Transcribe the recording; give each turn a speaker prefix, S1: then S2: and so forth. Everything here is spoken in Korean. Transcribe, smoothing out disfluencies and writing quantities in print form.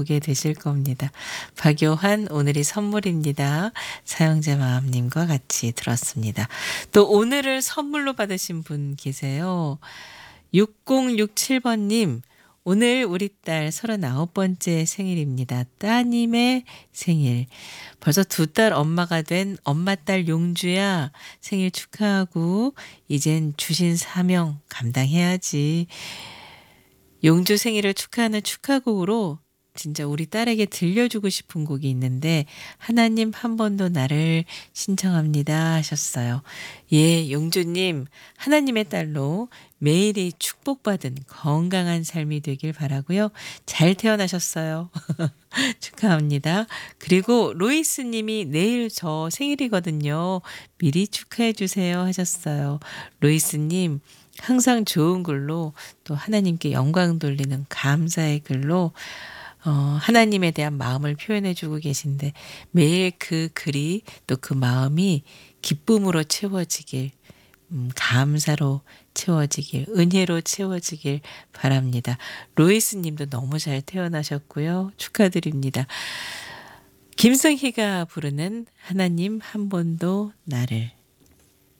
S1: 보게 되실 겁니다. 박요한 오늘이 선물입니다. 사용자 마음님과 같이 들었습니다. 또 오늘을 선물로 받으신 분 계세요. 6067번님, 오늘 우리 딸 39번째 생일입니다. 따님의 생일. 벌써 두 딸 엄마가 된 엄마 딸 용주야. 생일 축하하고 이젠 주신 사명 감당해야지. 용주 생일을 축하하는 축하곡으로 진짜 우리 딸에게 들려주고 싶은 곡이 있는데 하나님 한 번도 나를 신청합니다 하셨어요. 예, 용주님 하나님의 딸로 매일이 축복받은 건강한 삶이 되길 바라고요. 잘 태어나셨어요. 축하합니다. 그리고 로이스 님이 내일 저 생일이거든요. 미리 축하해 주세요 하셨어요. 로이스 님 항상 좋은 글로 또 하나님께 영광 돌리는 감사의 글로 하나님에 대한 마음을 표현해 주고 계신데 매일 그 글이 또 그 마음이 기쁨으로 채워지길 감사로 채워지길 은혜로 채워지길 바랍니다. 로이스 님도 너무 잘 태어나셨고요. 축하드립니다. 김승희가 부르는 하나님 한 번도 나를